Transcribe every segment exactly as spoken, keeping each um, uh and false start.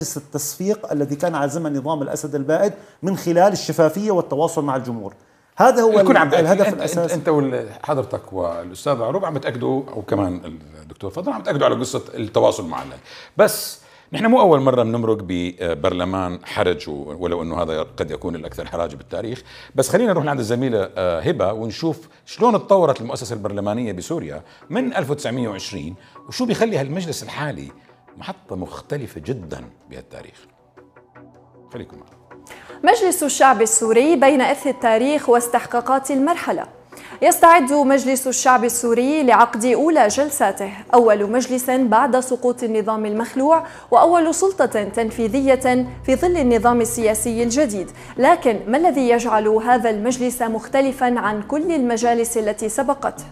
التصفيق الذي كان عازما نظام الأسد البائد من خلال الشفافية والتواصل مع الجمهور. هذا هو الهدف انت الأساسي. انت وحضرتك والاستاذ عروب عم تاكدوا، او كمان الدكتور فضل عم تاكدوا على قصه التواصل معنا، بس نحن مو اول مره بنمرق ببرلمان حرج، ولو انه هذا قد يكون الاكثر حراج بالتاريخ. بس خلينا نروح لعند الزميله هبه ونشوف شلون تطورت المؤسسه البرلمانيه بسوريا من ألف وتسعمئة وعشرين، وشو بيخلي هالمجلس الحالي محطه مختلفه جدا بهالتاريخ. خليكم معنا. مجلس الشعب السوري بين إرث التاريخ واستحقاقات المرحلة. يستعد مجلس الشعب السوري لعقد أولى جلساته، أول مجلس بعد سقوط النظام المخلوع وأول سلطة تنفيذية في ظل النظام السياسي الجديد. لكن ما الذي يجعل هذا المجلس مختلفاً عن كل المجالس التي سبقته؟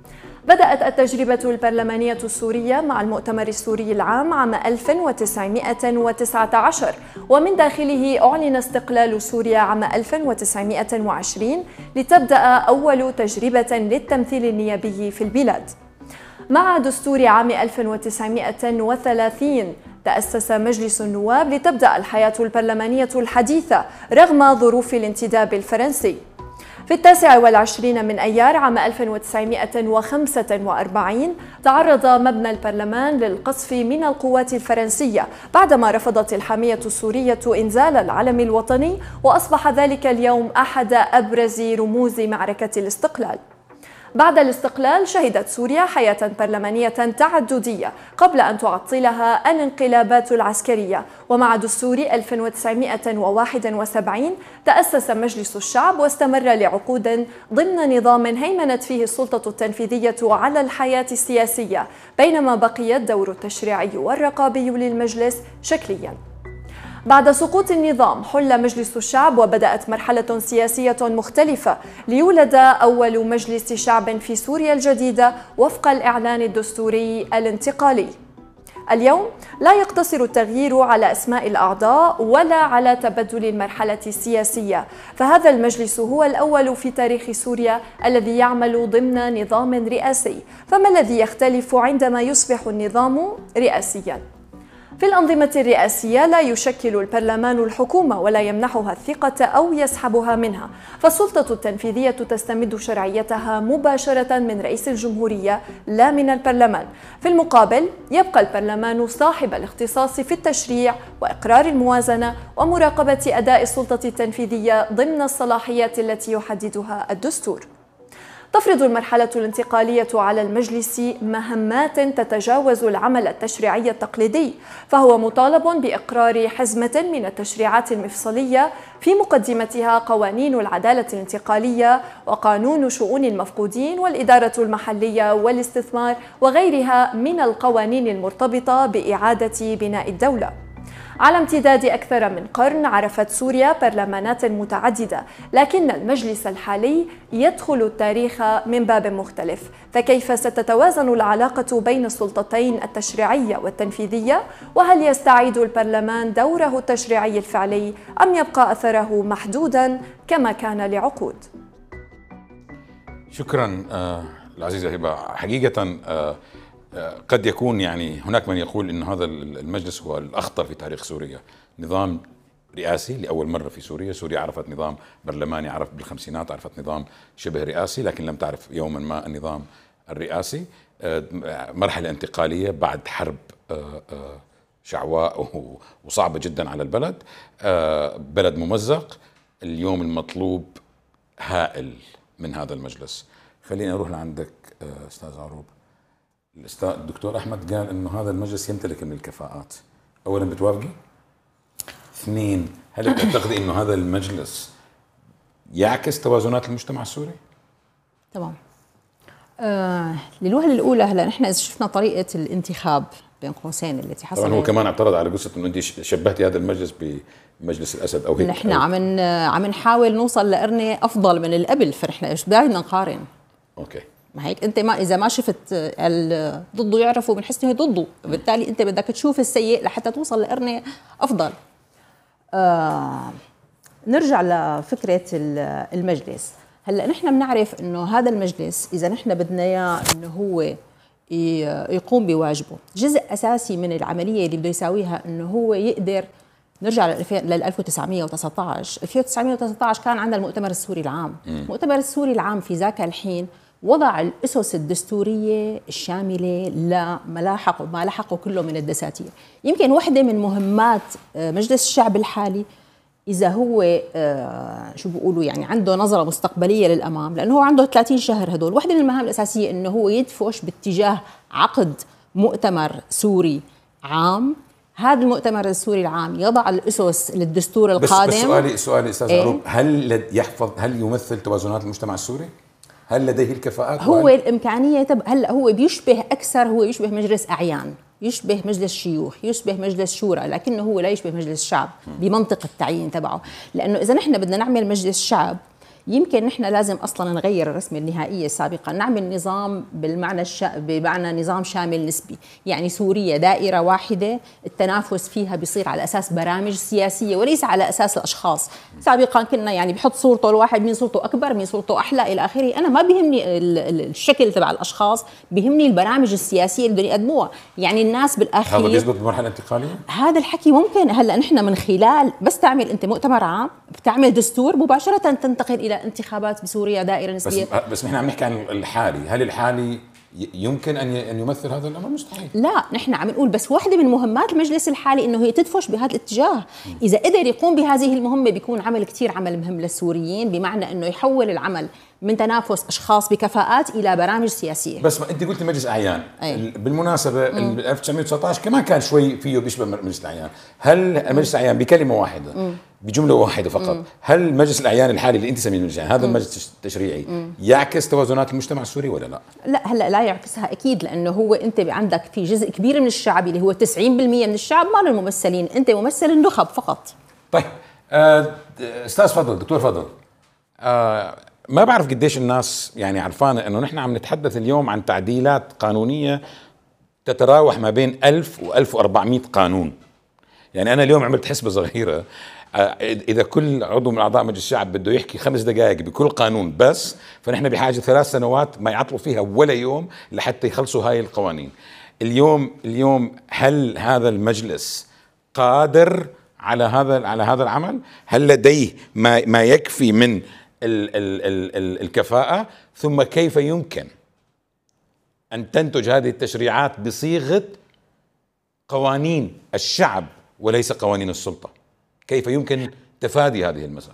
بدأت التجربة البرلمانية السورية مع المؤتمر السوري العام عام ألف وتسعمئة وتسعة عشر، ومن داخله أعلن استقلال سوريا عام ألف وتسعمئة وعشرين لتبدأ أول تجربة للتمثيل النيابي في البلاد. مع دستور عام ألف وتسعمئة وثلاثين تأسس مجلس النواب لتبدأ الحياة البرلمانية الحديثة رغم ظروف الانتداب الفرنسي. في التاسع والعشرين من أيار عام ألف وتسعمئة وخمسة وأربعين تعرض مبنى البرلمان للقصف من القوات الفرنسية بعدما رفضت الحامية السورية إنزال العلم الوطني، وأصبح ذلك اليوم أحد أبرز رموز معركة الاستقلال. بعد الاستقلال شهدت سوريا حياة برلمانية تعددية قبل أن تعطلها الانقلابات العسكرية، ومع دستور ألف وتسعمئة وواحد وسبعين تأسس مجلس الشعب واستمر لعقود ضمن نظام هيمنت فيه السلطة التنفيذية على الحياة السياسية، بينما بقي الدور التشريعي والرقابي للمجلس شكلياً. بعد سقوط النظام حل مجلس الشعب وبدأت مرحلة سياسية مختلفة ليولد أول مجلس شعب في سوريا الجديدة وفق الإعلان الدستوري الانتقالي. اليوم لا يقتصر التغيير على أسماء الأعضاء ولا على تبدل المرحلة السياسية، فهذا المجلس هو الأول في تاريخ سوريا الذي يعمل ضمن نظام رئاسي. فما الذي يختلف عندما يصبح النظام رئاسياً؟ في الأنظمة الرئاسية لا يشكل البرلمان الحكومة ولا يمنحها الثقة أو يسحبها منها، فالسلطة التنفيذية تستمد شرعيتها مباشرة من رئيس الجمهورية لا من البرلمان. في المقابل يبقى البرلمان صاحب الاختصاص في التشريع وإقرار الموازنة ومراقبة أداء السلطة التنفيذية ضمن الصلاحيات التي يحددها الدستور. تفرض المرحلة الانتقالية على المجلس مهمات تتجاوز العمل التشريعي التقليدي، فهو مطالب بإقرار حزمة من التشريعات المفصلية في مقدمتها قوانين العدالة الانتقالية وقانون شؤون المفقودين والإدارة المحلية والاستثمار وغيرها من القوانين المرتبطة بإعادة بناء الدولة. على امتداد أكثر من قرن عرفت سوريا برلمانات متعددة، لكن المجلس الحالي يدخل التاريخ من باب مختلف. فكيف ستتوازن العلاقة بين السلطتين التشريعية والتنفيذية؟ وهل يستعيد البرلمان دوره التشريعي الفعلي أم يبقى أثره محدودا كما كان لعقود؟ شكرا آه العزيزة هبة. حقيقة آه قد يكون يعني هناك من يقول إن هذا المجلس هو الأخطر في تاريخ سوريا. نظام رئاسي لأول مرة في سوريا. سوريا عرفت نظام برلماني، عرفت بالخمسينات عرفت نظام شبه رئاسي، لكن لم تعرف يوما ما النظام الرئاسي. مرحلة انتقالية بعد حرب شعواء وصعبة جدا على البلد، بلد ممزق. اليوم المطلوب هائل من هذا المجلس. خليني أروح لعندك أستاذ عروب. الأستاذ الدكتور أحمد قال إنه هذا المجلس يمتلك من الكفاءات. أولاً بتوافقي؟ اثنين، هل تعتقدي إنه هذا المجلس يعكس توازنات المجتمع السوري؟ تمام. آه للوهلة الأولى هلا نحن إذا شفنا طريقة الانتخاب بين قوسين التي حصلت، طبعاً هو كمان اعترض على قصة إنه أنت شبهتي هذا المجلس بمجلس الأسد أو هيك. نحن عم عم نحاول نوصل لقرنة أفضل من اللي قبل، فنحن إيش بدنا نقارن؟ أوكي. ما هيك انت ما اذا ما شفت ضده يعرفوا بنحس انه ضده، بالتالي انت بدك تشوف السيء لحتى توصل لقرنة افضل. آه نرجع لفكره المجلس. هلا نحن بنعرف انه هذا المجلس اذا نحن بدنا اياه انه هو يقوم بواجبه. جزء أساسي من العملية اللي بده يساويها أنه هو يقدر نرجع لل ألف وتسعمئة وتسعة عشر. ألف وتسعمئة وتسعة عشر كان عندنا المؤتمر السوري العام. المؤتمر السوري العام في ذاك الحين وضع الأسس الدستورية الشاملة لما لاحق وما لحقه كله من الدساتير. يمكن واحدة من مهمات مجلس الشعب الحالي إذا هو شو بيقولوا يعني عنده نظرة مستقبلية للأمام، لأنه هو عنده ثلاثين شهر هدول، واحدة من المهام الأساسية أنه هو يدفش باتجاه عقد مؤتمر سوري عام. هذا المؤتمر السوري العام يضع الأسس للدستور القادم. بس, بس سؤالي سؤالي أستاذ إيه؟ عروب، هل يحفظ هل يمثل توازنات المجتمع السوري؟ هل لديه الكفاءات؟ هو الإمكانية تب... هلا هو بيشبه أكثر، هو يشبه مجلس أعيان، يشبه مجلس شيوخ، يشبه مجلس شورى، لكنه هو لا يشبه مجلس شعب بمنطق التعيين تبعه. لأنه إذا نحن بدنا نعمل مجلس شعب يمكن نحن لازم اصلا نغير الرسمه النهائيه السابقه، نعمل نظام بالمعنى الش... بمعنى نظام شامل نسبي، يعني سوريا دائره واحده التنافس فيها بيصير على اساس برامج سياسيه وليس على اساس الاشخاص. سابقا كنا يعني بحط صورته الواحد، مين صورته اكبر، مين صورته احلى الى اخره. انا ما بيهمني الشكل تبع الاشخاص، بيهمني البرامج السياسيه اللي بدهم يقدموها. يعني الناس بالاخير هذا بيزبط بمرحله انتقاليه. هذا الحكي ممكن هلا نحن من خلال بس تعمل انت مؤتمر عام، بتعمل دستور، مباشره تنتقل الى انتخابات بسوريا دائره نسبيه. بس بس نحن عم نحكي عن الحالي، هل الحالي يمكن ان ان يمثل هذا الامر؟ مستحيل. لا، نحن عم نقول بس واحده من مهمات المجلس الحالي انه هي تدفش بهذا الاتجاه. اذا قدر يقوم بهذه المهمه بيكون عمل كثير عمل مهم للسوريين، بمعنى انه يحول العمل من تنافس اشخاص بكفاءات الى برامج سياسيه. بس انت قلتي مجلس اعيان، أي. بالمناسبه ألف وتسعمئة وتسعة عشر كمان كان شوي فيه بيشبه مجلس الاعيان. هل مجلس الاعيان بكلمه واحده مم. بجمله واحده فقط مم. هل مجلس الاعيان الحالي اللي انت سميه مجلس الاعيان هذا المجلس التشريعي مم. يعكس توازنات المجتمع السوري ولا لا؟ لا هلا لا يعكسها اكيد، لانه هو انت عندك في جزء كبير من الشعب اللي هو تسعين بالمئة من الشعب ما له ممثلين، انت ممثل النخب فقط. طيب استاذ فضل، دكتور فضل، آه ما بعرف قديش الناس يعني عرفانه انه نحن عم نتحدث اليوم عن تعديلات قانونيه تتراوح ما بين ألف وألف وأربعمئة قانون. يعني انا اليوم عملت حسبه صغيره، اذا كل عضو من اعضاء مجلس الشعب بده يحكي خمس دقائق بكل قانون بس، فنحن بحاجه ثلاث سنوات ما يعطلوا فيها ولا يوم لحتى يخلصوا هاي القوانين. اليوم اليوم هل هذا المجلس قادر على هذا على هذا العمل؟ هل لديه ما ما يكفي من ال ال ال ال الكفاءة؟ ثم كيف يمكن أن تنتج هذه التشريعات بصيغة قوانين الشعب وليس قوانين السلطة؟ كيف يمكن تفادي هذه المسألة؟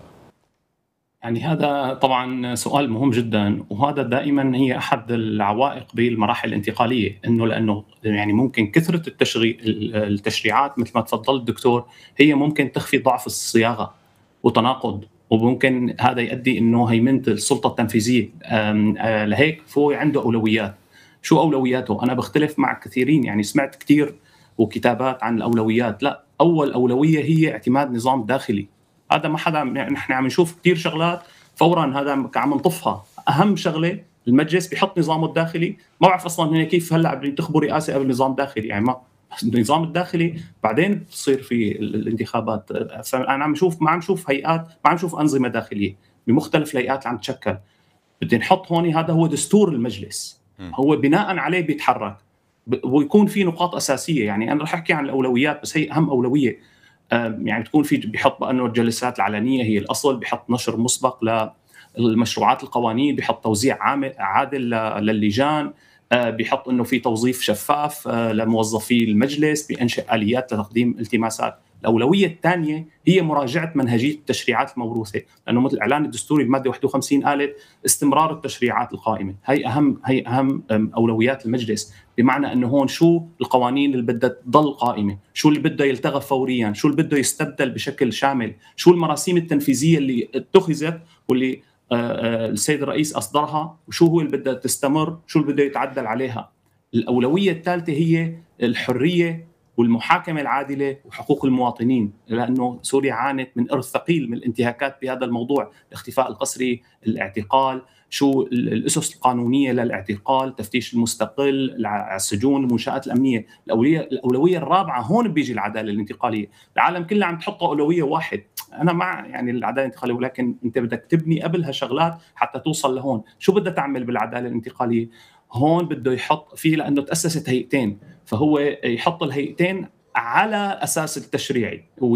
يعني هذا طبعا سؤال مهم جدا، وهذا دائما هي أحد العوائق بالمراحل الانتقالية، إنه لأنه يعني ممكن كثرة التشريع التشريعات مثل ما تفضل الدكتور هي ممكن تخفي ضعف الصياغة وتناقض، وممكن هذا يؤدي انه هيمنه السلطه التنفيذيه. لهيك فهو عنده اولويات. شو اولوياته؟ انا بختلف مع كثيرين، يعني سمعت كثير وكتابات عن الاولويات. لا، اول اولويه هي اعتماد نظام داخلي. هذا ما حدا، نحن عم نشوف كثير شغلات فورا هذا عم نطفها. اهم شغله المجلس بيحط نظامه الداخلي. ما بعرف اصلا هنا كيف هلا عم ينتخبوا رئاسه قبل نظام داخلي، يعني ما النظام الداخلي بعدين بتصير في الانتخابات. فانا عم نشوف ما عم نشوف هيئات، ما عم نشوف انظمه داخليه بمختلف الهيئات اللي عم تتشكل. بدي نحط هون هذا هو دستور المجلس، هو بناء عليه بيتحرك ويكون في نقاط اساسيه. يعني انا رح احكي عن الاولويات بس هي اهم اولويه. يعني بتكون في بيحط بانه الجلسات العلنيه هي الاصل، بيحط نشر مسبق للمشروعات القوانين، بيحط توزيع عادل للجان، بيحط انه في توظيف شفاف لموظفي المجلس، بينشئ اليات لتقديم التماسات. الاولويه الثانيه هي مراجعه منهجيه التشريعات الموروثه، لانه مثل الاعلان الدستوري الماده واحد وخمسين قالت استمرار التشريعات القائمه. هي اهم هي اهم اولويات المجلس، بمعنى انه هون شو القوانين اللي بدها تضل قائمه، شو اللي بده يلتغى فوريا، شو اللي بده يستبدل بشكل شامل، شو المراسيم التنفيذيه اللي اتخذت واللي السيد الرئيس أصدرها، وشو هو اللي بدها تستمر، شو اللي بده يتعدل عليها. الأولوية الثالثة هي الحرية والمحاكمة العادلة وحقوق المواطنين، لأنه سوريا عانت من إرث ثقيل من الانتهاكات بهذا الموضوع، الاختفاء القسري، الاعتقال، شو الأسس القانونية للاعتقال، تفتيش المستقل، السجون، المنشآت الأمنية. الأولوية الأولوية الرابعة هون بيجي العدالة الانتقالية. العالم كله عم تحط أولوية واحد، أنا مع يعني العدالة الانتقالية، ولكن أنت بدك تبني قبلها شغلات حتى توصل لهون. شو بدها تعمل بالعدالة الانتقالية؟ هون بده يحط فيه لانه تاسست هيئتين، فهو يحط الهيئتين على اساس التشريعي